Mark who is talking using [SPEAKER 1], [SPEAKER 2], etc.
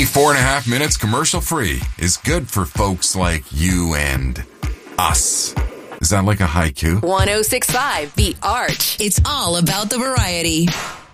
[SPEAKER 1] 4.5 minutes commercial free is good for folks like you and us. Is that like a haiku?
[SPEAKER 2] 1065 The Arch.
[SPEAKER 3] It's all about the variety.